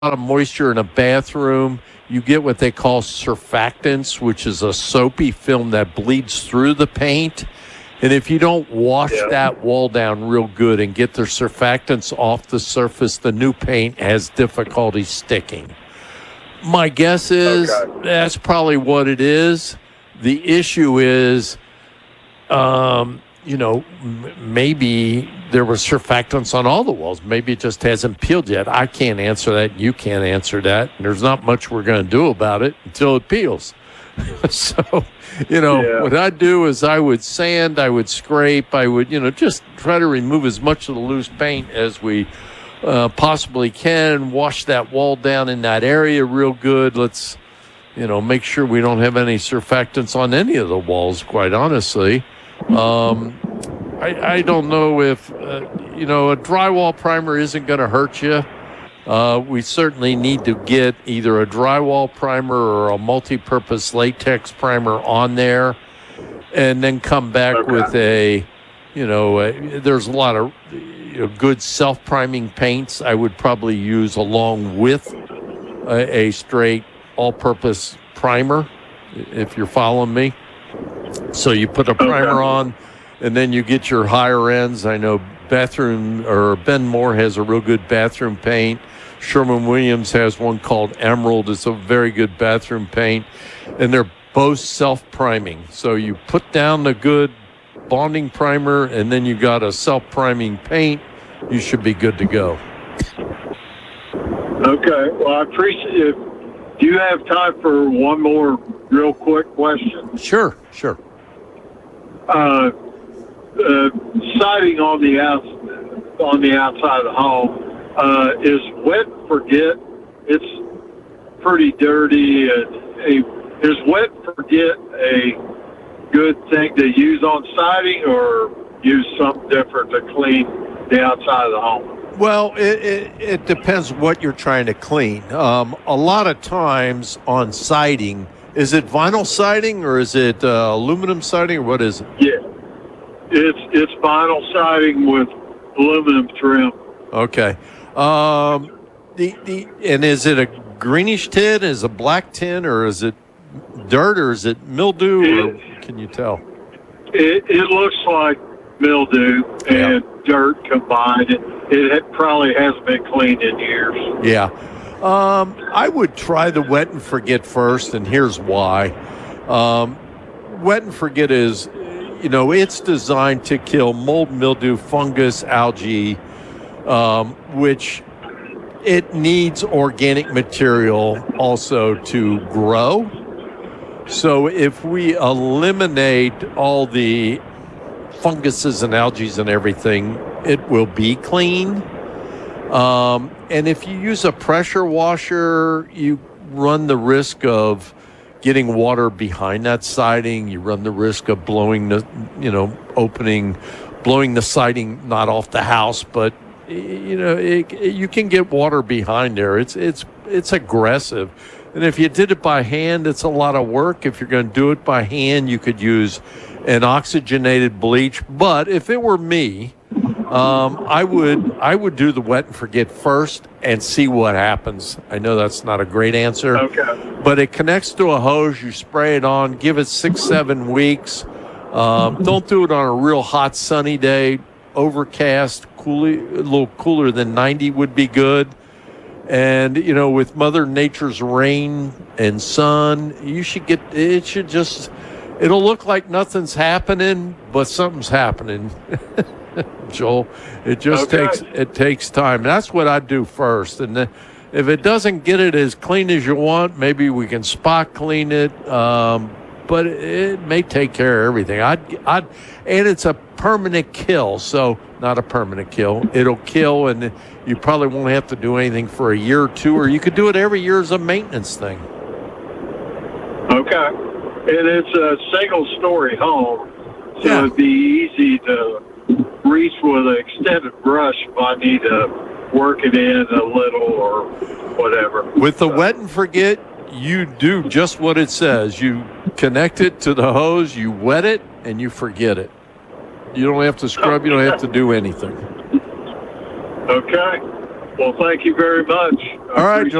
of moisture in a bathroom, you get what they call surfactants, which is a soapy film that bleeds through the paint. And if you don't wash that wall down real good and get the surfactants off the surface, the new paint has difficulty sticking. My guess is that's probably what it is. The issue is, maybe there were surfactants on all the walls. Maybe it just hasn't peeled yet. I can't answer that. You can't answer that. And there's not much we're going to do about it until it peels. So, what I'd do is I would sand, I would scrape, I would, just try to remove as much of the loose paint as we possibly can, wash that wall down in that area real good. Let's, make sure we don't have any surfactants on any of the walls, quite honestly. I don't know if, a drywall primer isn't going to hurt you. We certainly need to get either a drywall primer or a multi-purpose latex primer on there and then come back with there's a lot of good self-priming paints I would probably use along with a straight all-purpose primer, if you're following me. So you put a primer on, and then you get your higher ends. I know Ben Moore has a real good bathroom paint. Sherwin-Williams has one called Emerald. It's a very good bathroom paint, and they're both self-priming. So you put down the good bonding primer, and then you got a self-priming paint. You should be good to go. Okay. Well, I appreciate it. Do you have time for one more real quick question? Sure. Siding on the outside of the home is wet and forget. It's pretty dirty. Is wet and forget a good thing to use on siding, or use something different to clean the outside of the home? Well, it depends what you're trying to clean. A lot of times on siding, is it vinyl siding or is it aluminum siding, or what is it? Yeah, it's vinyl siding with aluminum trim. Okay. And is it a greenish tin? Is it a black tin, or is it dirt, or is it mildew? Or can you tell? It looks like mildew and dirt combined. It probably hasn't been cleaned in years. Yeah. I would try the wet and forget first, and here's why. Wet and forget is, it's designed to kill mold, mildew, fungus, algae, which it needs organic material also to grow. So if we eliminate all the funguses and algae and everything, it will be clean. And if you use a pressure washer, you run the risk of getting water behind that siding. You run the risk of blowing the siding not off the house, but you can get water behind there. It's aggressive. And if you did it by hand, it's a lot of work. If you're going to do it by hand, you could use an oxygenated bleach. But if it were me, I would do the wet and forget first and see what happens. I know that's not a great answer. Okay. But it connects to a hose. You spray it on. Give it 6-7 weeks. Don't do it on a real hot sunny day. Overcast, a little cooler than 90 would be good. And, with Mother Nature's rain and sun, it'll look like nothing's happening, but something's happening. Joel, it takes time. That's what I'd do first. And if it doesn't get it as clean as you want, maybe we can spot clean it. But it may take care of everything. And it's a permanent kill, so not a permanent kill. It'll kill, and you probably won't have to do anything for a year or two, or you could do it every year as a maintenance thing. Okay. And it's a single-story home, so it'd be easy to reach with an extended brush if I need to work it in a little or whatever. With the wet and forget, you do just what it says. You connect it to the hose, you wet it, and you forget it. You don't have to scrub. You don't have to do anything. Okay. Well, thank you very much. All right,